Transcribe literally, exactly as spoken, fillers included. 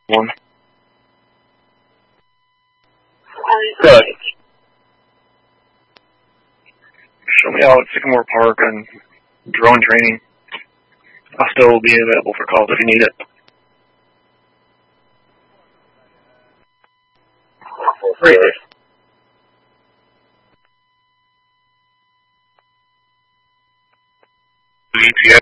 One. Good. Show me out at Sycamore Park on drone training. I'll still be available for calls if you need it. Great. E T S